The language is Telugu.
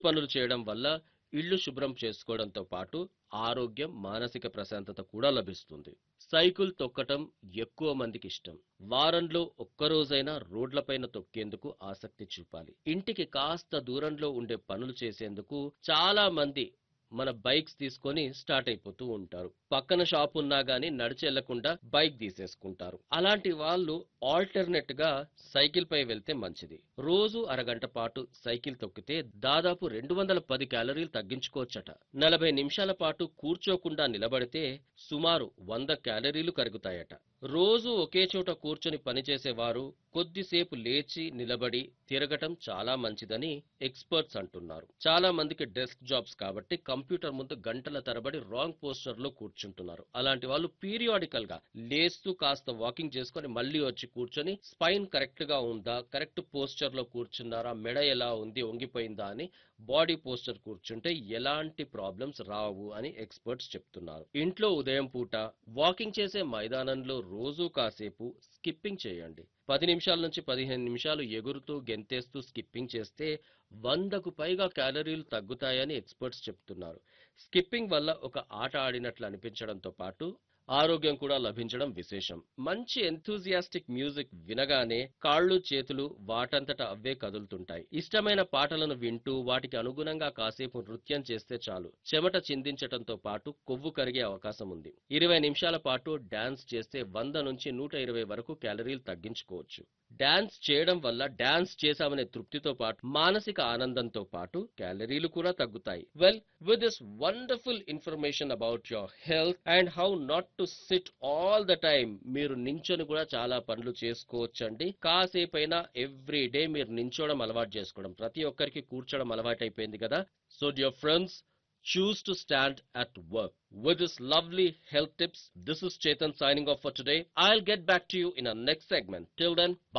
పనులు చేయడం వల్ల ఇల్లు శుభ్రం చేసుకోవడంతో పాటు ఆరోగ్యం, మానసిక ప్రశాంతత కూడా లభిస్తుంది. సైకిల్ తొక్కటం ఎక్కువ మందికి ఇష్టం. వారంలో ఒక్కరోజైనా రోడ్లపైన తొక్కేందుకు ఆసక్తి చూపాలి. ఇంటికి కాస్త దూరంలో ఉండే పనులు చేసేందుకు చాలా మంది మన బైక్స్ తీసుకొని స్టార్ట్ అయిపోతూ ఉంటారు. పక్కన షాప్ ఉన్నా గానీ నడిచి వెళ్లకుండా బైక్ తీసేసుకుంటారు. అలాంటి వాళ్ళు ఆల్టర్నేట్ గా సైకిల్ పై వెళ్తే మంచిది. రోజు అరగంట పాటు సైకిల్ తొక్కితే దాదాపు 210 క్యాలరీలు తగ్గించుకోవచ్చట. 40 నిమిషాల పాటు కూర్చోకుండా నిలబడితే సుమారు 100 క్యాలరీలు కరుగుతాయట. రోజు ఒకే చోట కూర్చొని పనిచేసేవారు కొద్దిసేపు లేచి నిలబడి తిరగటం చాలా మంచిదని ఎక్స్పర్ట్స్ అంటున్నారు. చాలా మందికి డెస్క్ జాబ్స్ కాబట్టి కంప్యూటర్ ముందు గంటల తరబడి రాంగ్ పోస్చర్ లో కూర్చుంటున్నారు. అలాంటి వాళ్ళు పీరియాడికల్ గా లేస్తూ కాస్త వాకింగ్ చేసుకొని మళ్ళీ వచ్చి కూర్చొని స్పైన్ కరెక్ట్ గా ఉందా, కరెక్ట్ పోస్చర్ లో కూర్చున్నారా, మెడ ఎలా ఉంది, వంగిపోయిందా అని బాడీ పోస్చర్ కూర్చుంటే ఎలాంటి ప్రాబ్లమ్స్ రావు అని ఎక్స్పర్ట్స్ చెప్తున్నారు. ఇంట్లో ఉదయం పూట వాకింగ్ చేసే మైదానంలో రోజూ కాసేపు స్కిప్పింగ్ చేయండి. 10 నిమిషాల నుంచి 15 నిమిషాలు ఎగురుతూ గెంతేస్తూ స్కిప్పింగ్ చేస్తే 100కు పైగా క్యాలరీలు తగ్గుతాయని ఎక్స్పర్ట్స్ చెప్తున్నారు. స్కిప్పింగ్ వల్ల ఒక ఆట ఆడినట్లు అనిపించడంతో పాటు ఆరోగ్యం కూడా లభించడం విశేషం. మంచి ఎంథూజియాస్టిక్ మ్యూజిక్ వినగానే కాళ్ళు చేతులు వాటంతట అవే కదులుతుంటాయి. ఇష్టమైన పాటలను వింటూ వాటికి అనుగుణంగా కాసేపు నృత్యం చేస్తే చాలు చెమట చిందించటంతో పాటు కొవ్వు కరిగే అవకాశం ఉంది. 20 నిమిషాల పాటు డాన్స్ చేస్తే 100 నుంచి 120 వరకు క్యాలరీలు తగ్గించుకోవచ్చు. డాన్స్ చేయడం వల్ల డాన్స్ చేశామనే తృప్తితో పాటు మానసిక ఆనందంతో పాటు క్యాలరీలు కూడా తగ్గుతాయి. Well, with this wonderful information about your health and how not to SIT all the time, మీరు నించొని కూడా చాలా పనులు చేసుకోవచ్చండి. కాసేపైనా ఎవ్రీ డే మీరు నించోవడం అలవాటు చేసుకోవడం. ప్రతి ఒక్కరికి కూర్చోవడం అలవాటు అయిపోయింది కదా. So dear friends, choose to stand at work. With this lovely health tips, this is Chetan signing off for today. I'll get back to you in our next segment. Till then, bye.